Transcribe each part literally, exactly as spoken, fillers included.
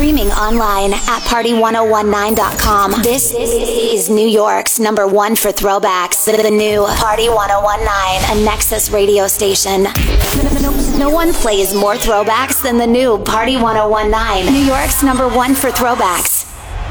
Streaming online at party one oh one nine dot com. This is New York's number one for throwbacks. The new Party one oh one nine, a Nexus radio station. No, no one plays more throwbacks than the new Party one oh one nine, New York's number one for throwbacks.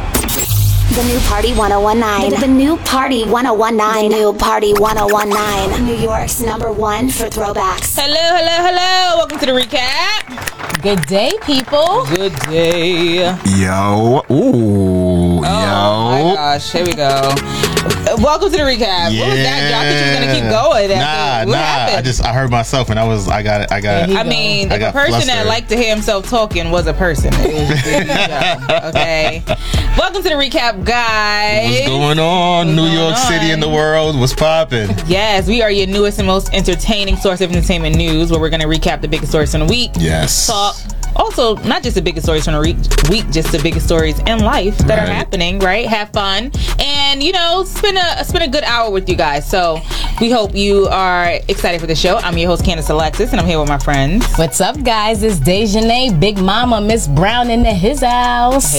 The new Party one oh one nine. The, the new Party one oh one nine. The new Party one oh one nine. New York's number one for throwbacks. Hello, hello, hello. Welcome to the recap. Good day, people. Good day. Yo. Ooh. Oh, yo. my gosh. Here we go. Welcome to the recap. Yeah. What was that? Y'all thought you was going to keep going. Nah, what nah. happened? I just, I heard myself and I was, I got it. I got it. I mean, I if got a person flustered. that liked to hear himself talking was a person, it was just a okay. Welcome to the recap, guys. What's going on? What's New going York on? City and the world. What's popping? Yes, we are your newest and most entertaining source of entertainment news, where we're going to recap the biggest stories from the week. Yes. Talk. Also, not just the biggest stories from the week, just the biggest stories in life that Right. are happening, right? Have fun. And, you know, spend a, spend a good hour with you guys. So we hope you are excited for the show. I'm your host, Candace Alexis, and I'm here with my friends. What's up, guys? It's Dejanay, Big Mama, Miss Brown in the his house.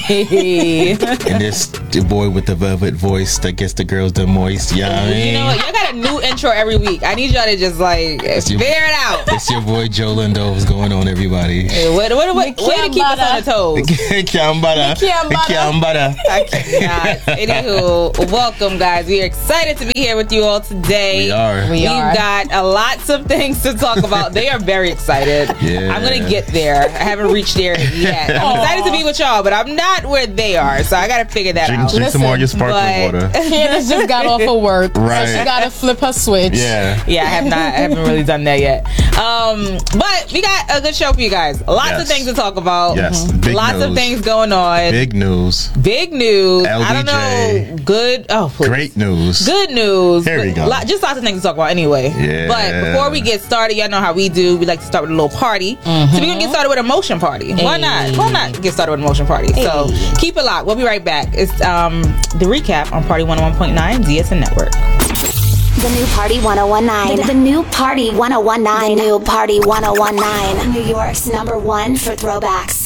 Hey. And this the boy with the velvet voice that gets the girls the moist. You know what I mean? You know what? Y'all got a new intro every week. I need y'all to just, like, your- figure it out. It's your boy Joe Lindo. What's going on, everybody? Hey, what, what, what, way to keep us on the toes. Kiambada. Kiambada. I cannot. Anywho, welcome, guys. We are excited to be here with you all today. We are. We We've are. got a lots of things to talk about. They are very excited. Yeah. I'm gonna get there. I haven't reached there yet. I'm excited to be with y'all, but I'm not where they are, so I gotta figure that Drink, out. drink some more of your sparkling but- water. Candace just got off of work. Right. So she got to flip her switch. Yeah. Yeah, I have not. I haven't really done that yet. Um, but we got a good show for you guys. Lots Yes. of things to talk about. Yes. Big Lots news. of things going on. Big news. Big news. L B J. I don't know. Good. Oh, please. Great news. Good news. Here we go. Lot, just lots of things to talk about anyway. Yeah. But before we get started, y'all know how we do. We like to start with a little party. So we're going to get started with a motion party. Why not? Why not get started with a motion party? So keep it locked. We'll be right back. It's um the recap on Party one oh one point nine D S N Network. The new Party one oh one nine. The, the new Party one oh one nine. The new Party one oh one nine. New York's number one for throwbacks.